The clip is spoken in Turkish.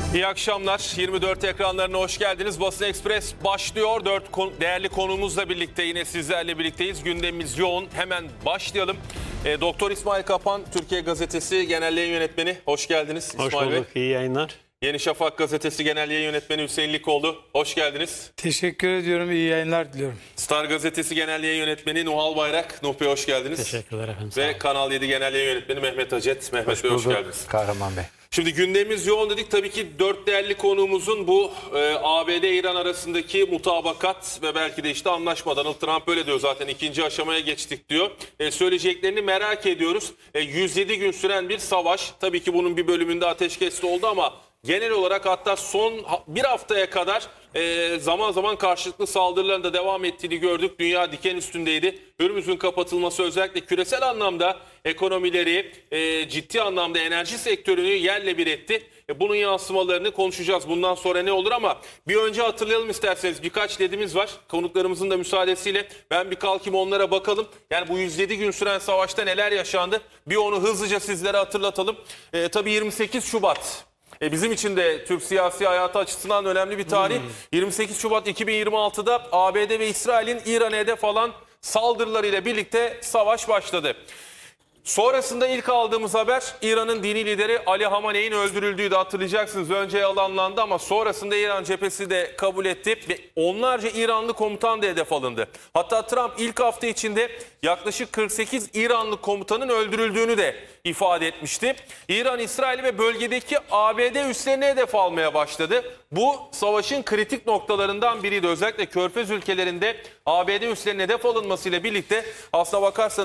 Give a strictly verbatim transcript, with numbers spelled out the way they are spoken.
İyi akşamlar. yirmi dört ekranlarına hoş geldiniz. Basın Ekspres başlıyor. Dört kon değerli konuğumuzla birlikte yine sizlerle birlikteyiz. Gündemimiz yoğun. Hemen başlayalım. E, Doktor İsmail Kapan, Türkiye Gazetesi Genel Yayın Yönetmeni. Hoş geldiniz Hoş İsmail bulduk, Bey. iyi yayınlar. Yeni Şafak Gazetesi Genel Yayın Yönetmeni Hüseyin Likoğlu. Hoş geldiniz. Teşekkür ediyorum, iyi yayınlar diliyorum. Star Gazetesi Genel Yayın Yönetmeni Nuhal Bayrak. Nuh Bey hoş geldiniz. Teşekkürler efendim. sağ Ve olun. Kanal yedi Genel Yayın Yönetmeni Mehmet Acet. Mehmet Hoş Bey hoş bulduk geldiniz. Kahraman Bey. Şimdi gündemimiz yoğun dedik. Tabii ki dört değerli konuğumuzun bu e, A B D-İran arasındaki mutabakat ve belki de işte anlaşma. Donald Trump öyle diyor zaten, ikinci aşamaya geçtik diyor. E, söyleyeceklerini merak ediyoruz. E, yüz yedi gün süren bir savaş. Tabii ki bunun bir bölümünde ateşkes de oldu ama genel olarak hatta son bir haftaya kadar e, zaman zaman karşılıklı saldırıların da devam ettiğini gördük. Dünya diken üstündeydi. Hürmüz'ün kapatılması özellikle küresel anlamda ekonomileri, e, ciddi anlamda enerji sektörünü yerle bir etti. E, bunun yansımalarını konuşacağız. Bundan sonra ne olur ama bir önce hatırlayalım isterseniz. Birkaç ledimiz var. Konuklarımızın da müsaadesiyle ben bir kalkayım, onlara bakalım. Yani bu yüz yedi gün süren savaşta neler yaşandı? Bir onu hızlıca sizlere hatırlatalım. E, tabii yirmi sekiz Şubat. E bizim için de Türk siyasi hayatı açısından önemli bir tarih. Hmm. yirmi sekiz Şubat iki bin yirmi altıda A B D ve İsrail'in İran'a hedef alan saldırılarıyla birlikte savaş başladı. Sonrasında ilk aldığımız haber İran'ın dini lideri Ali Hamaney'in öldürüldüğüydü, hatırlayacaksınız. Önce yalanlandı ama sonrasında İran cephesi de kabul etti ve onlarca İranlı komutan da hedef alındı. Hatta Trump ilk hafta içinde yaklaşık kırk sekiz İranlı komutanın öldürüldüğünü de ifade etmişti. İran, İsrail ve bölgedeki A B D üslerini hedef almaya başladı. Bu savaşın kritik noktalarından biriydi. Özellikle Körfez ülkelerinde A B D üslerinin hedef alınmasıyla birlikte aslına bakarsanız